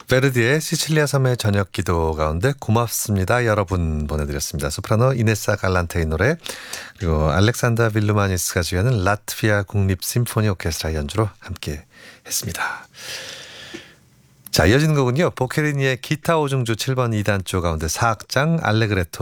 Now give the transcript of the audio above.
베르디의 시칠리아 섬의 저녁 기도 가운데 고맙습니다 여러분 보내드렸습니다. 소프라노 이네사 갈란테의 노래, 그리고 알렉산더 빌루마니스가 지휘하는 라트비아 국립 심포니 오케스트라 연주로 함께 했습니다. 자, 이어지는 곡은요, 보케리니의 기타 오중주 7번 2단조 가운데 사악장 알레그레토